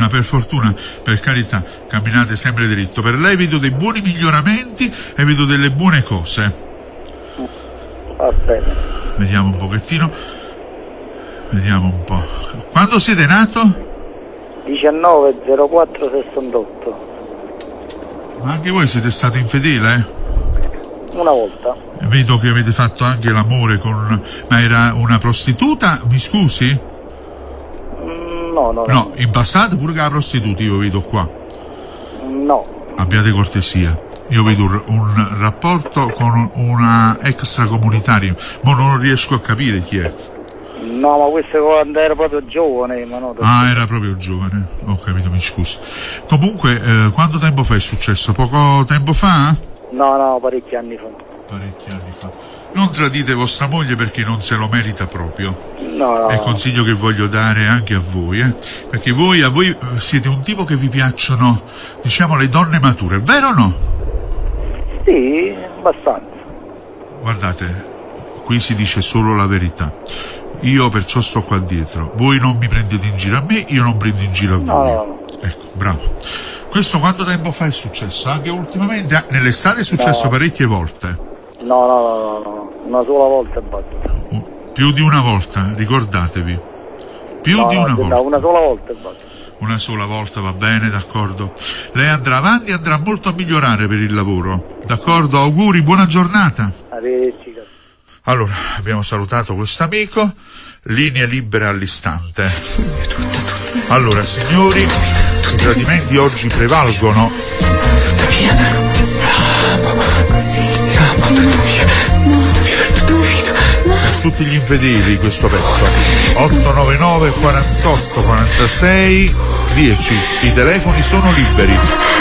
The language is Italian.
per fortuna, per carità, camminate sempre dritto. Per lei vedo dei buoni miglioramenti e vedo delle buone cose. Va bene. Vediamo un pochettino. Vediamo un po'. Quando siete nato? 19.04.68. Ma anche voi siete stato infedele, Una volta. Vedo che avete fatto anche l'amore con... Ma era una prostituta? Mi scusi? No, in passato pure che la prostituta io vedo qua. no. Abbiate cortesia. Io vedo un rapporto con una extracomunitaria, ma non riesco a capire chi è. No, ma questo quando ero proprio giovane, ma no. Ah, era proprio giovane. Ho capito, mi scusi. Comunque, quanto tempo fa è successo? Poco tempo fa? No, parecchi anni fa. Parecchi anni fa. Non tradite vostra moglie perché non se lo merita proprio. No. È il consiglio che voglio dare anche a voi, perché a voi siete un tipo che vi piacciono, diciamo, le donne mature, vero o no? Sì, abbastanza. Guardate, qui si dice solo la verità. Io perciò sto qua dietro. Voi non mi prendete in giro a me, io non prendo in giro a voi. No. Ecco, bravo. Questo quanto tempo fa è successo? Anche ultimamente? Nell'estate è successo parecchie volte. No. Una sola volta e basta. Più di una volta, ricordatevi. Più di una volta. No, una sola volta e basta. Una sola volta va bene, d'accordo. Lei andrà avanti e andrà molto a migliorare per il lavoro. D'accordo? Auguri, buona giornata. Arrivederci. Allora, abbiamo salutato questo amico. Linee libere all'istante. Allora, signori, i tradimenti oggi prevalgono. Per tutti gli infedeli questo pezzo. 899 48 46 10. I telefoni sono liberi.